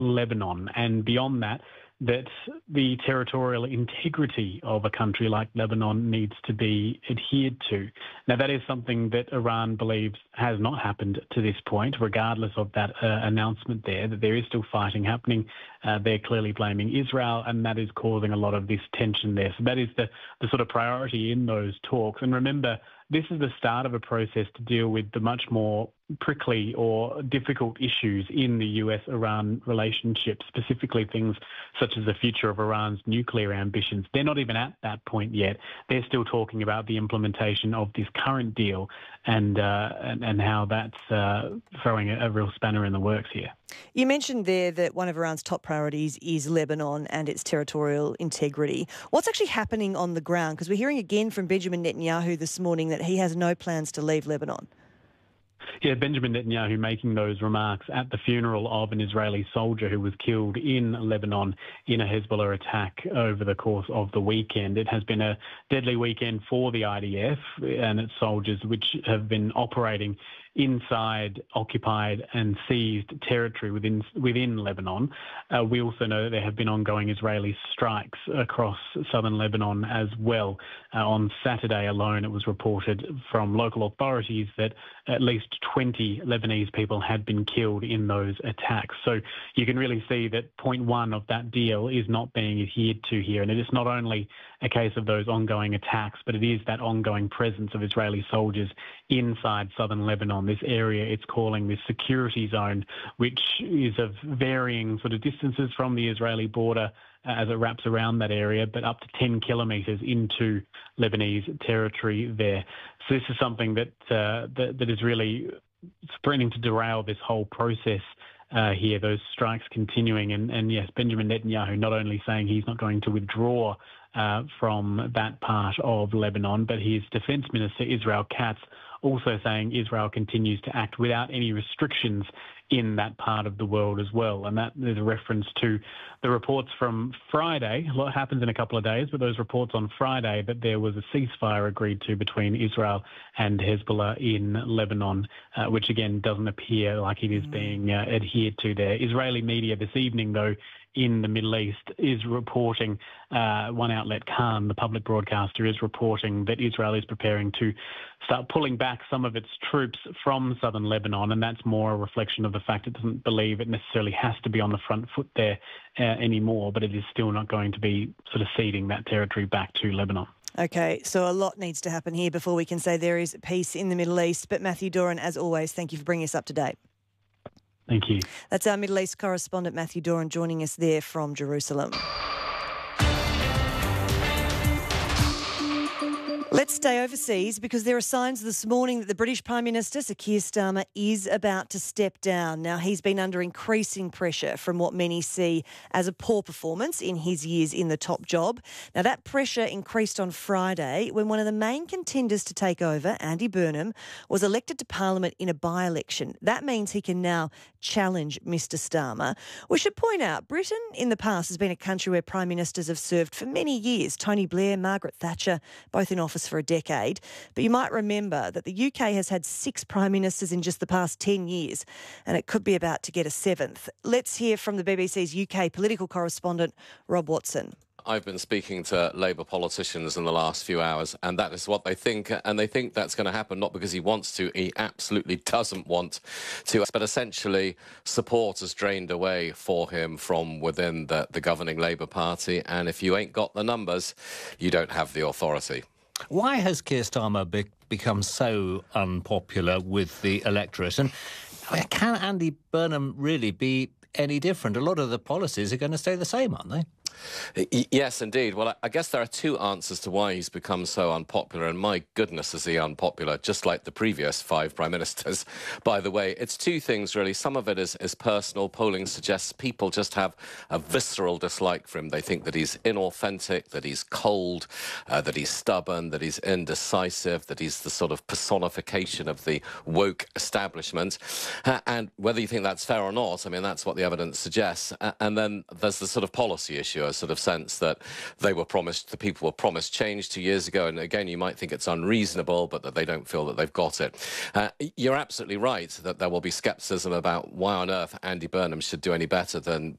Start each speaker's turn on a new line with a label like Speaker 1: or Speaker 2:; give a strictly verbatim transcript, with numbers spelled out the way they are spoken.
Speaker 1: Lebanon, and beyond that, that the territorial integrity of a country like Lebanon needs to be adhered to. Now, that is something that Iran believes has not happened to this point, regardless of that uh, announcement there, that there is still fighting happening. Uh, they're clearly blaming Israel, and that is causing a lot of this tension there. So that is the, the sort of priority in those talks. And remember, this is the start of a process to deal with the much more prickly or difficult issues in the U S Iran relationship, specifically things such as the future of Iran's nuclear ambitions. They're not even at that point yet. They're still talking about the implementation of this current deal and uh, and, and how that's uh, throwing a, a real spanner in the works here.
Speaker 2: You mentioned there that one of Iran's top priorities is Lebanon and its territorial integrity. What's actually happening on the ground? Because we're hearing again from Benjamin Netanyahu this morning that he has no plans to leave Lebanon.
Speaker 1: Yeah, Benjamin Netanyahu making those remarks at the funeral of an Israeli soldier who was killed in Lebanon in a Hezbollah attack over the course of the weekend. It has been a deadly weekend for the I D F and its soldiers, which have been operating inside occupied and seized territory within within Lebanon. Uh, we also know that there have been ongoing Israeli strikes across southern Lebanon as well. Uh, on Saturday alone, it was reported from local authorities that at least twenty Lebanese people had been killed in those attacks. So you can really see that point one of that deal is not being adhered to here. And it is not only a case of those ongoing attacks, but it is that ongoing presence of Israeli soldiers inside southern Lebanon, this area it's calling this security zone, which is of varying sort of distances from the Israeli border uh, as it wraps around that area, but up to ten kilometres into Lebanese territory there. So this is something that, uh, that, that is really threatening to derail this whole process uh, here, those strikes continuing. And, and yes, Benjamin Netanyahu not only saying he's not going to withdraw uh, from that part of Lebanon, but his Defence Minister, Israel Katz, also saying Israel continues to act without any restrictions in that part of the world as well. And that is a reference to the reports from Friday. A lot happens in a couple of days, but those reports on Friday that there was a ceasefire agreed to between Israel and Hezbollah in Lebanon, uh, which again doesn't appear like it is mm. being uh, adhered to there. Israeli media this evening, though, in the Middle East is reporting, uh, one outlet, Khan, the public broadcaster, is reporting that Israel is preparing to start pulling back some of its troops from southern Lebanon, and that's more a reflection of the fact it doesn't believe it necessarily has to be on the front foot there uh, anymore, but it is still not going to be sort of ceding that territory back to Lebanon.
Speaker 2: Okay, so a lot needs to happen here before we can say there is peace in the Middle East. But Matthew Doran, as always, thank you for bringing us up to date.
Speaker 1: Thank you.
Speaker 2: That's our Middle East correspondent, Matthew Doran, joining us there from Jerusalem. Let's stay overseas because there are signs this morning that the British Prime Minister, Sir Keir Starmer, is about to step down. Now, he's been under increasing pressure from what many see as a poor performance in his years in the top job. Now, that pressure increased on Friday when one of the main contenders to take over, Andy Burnham, was elected to Parliament in a by-election. That means he can now challenge Mr Starmer. We should point out, Britain in the past has been a country where Prime Ministers have served for many years. Tony Blair, Margaret Thatcher, both in office for a decade. But you might remember that the U K has had six Prime Ministers in just the past ten years, and it could be about to get a seventh. Let's hear from the B B C's U K political correspondent, Rob Watson.
Speaker 3: I've been speaking to Labour politicians in the last few hours, and that is what they think. And they think that's going to happen, not because he wants to, he absolutely doesn't want to. But essentially, support has drained away for him from within the, the governing Labour Party. And if you ain't got the numbers, you don't have the authority.
Speaker 4: Why has Keir Starmer be- become so unpopular with the electorate? And can Andy Burnham really be any different? A lot of the policies are going to stay the same, aren't they?
Speaker 3: Yes, indeed. Well, I guess there are two answers to why he's become so unpopular, and my goodness is he unpopular, just like the previous five prime ministers, by the way. It's two things, really. Some of it is, is personal. Polling suggests people just have a visceral dislike for him. They think that he's inauthentic, that he's cold, uh, that he's stubborn, that he's indecisive, that he's the sort of personification of the woke establishment. Uh, and whether you think that's fair or not, I mean, that's what the evidence suggests. Uh, and then there's the sort of policy issue you, a sort of sense that they were promised, the people were promised change two years ago, and again, you might think it's unreasonable, but that they don't feel that they've got it. Uh, you're absolutely right that there will be scepticism about why on earth Andy Burnham should do any better than